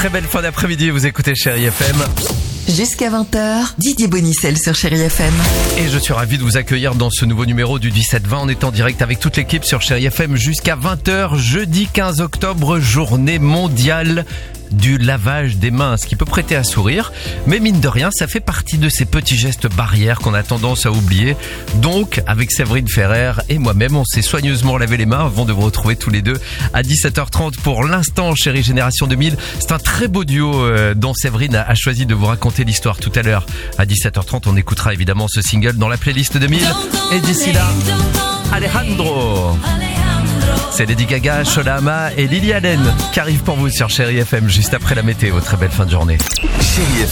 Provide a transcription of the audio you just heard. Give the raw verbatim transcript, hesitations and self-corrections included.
Très belle fin d'après-midi, vous écoutez Chérie F M. Jusqu'à vingt heures, Didier Bonicel sur Chérie F M. Et je suis ravi de vous accueillir dans ce nouveau numéro du dix-sept vingt. On est en direct avec toute l'équipe sur Chérie F M jusqu'à vingt heures, jeudi quinze octobre, journée mondiale du lavage des mains, ce qui peut prêter à sourire, mais mine de rien, ça fait partie de ces petits gestes barrières qu'on a tendance à oublier. Donc, avec Séverine Ferrer et moi-même, on s'est soigneusement lavé les mains avant de vous retrouver tous les deux à dix-sept heures trente pour l'instant, Chérie Génération deux mille. C'est un très beau duo euh, dont Séverine a, a choisi de vous raconter l'histoire tout à l'heure. À dix-sept heures trente, on écoutera évidemment ce single dans la playlist deux mille. Et d'ici là, Alejandro. C'est Lady Gaga, Sholama et Lily Allen qui arrivent pour vous sur Chérie F M juste après la météo. Très belle fin de journée. Chérie F M.